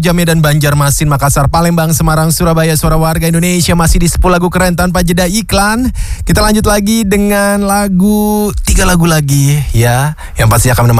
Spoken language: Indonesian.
Jambi dan Banjarmasin, Makassar, Palembang, Semarang, Surabaya. Suara warga Indonesia masih di 10 lagu keren tanpa jeda iklan. Kita lanjut lagi dengan 3 lagu lagi ya, yang pasti akan menemani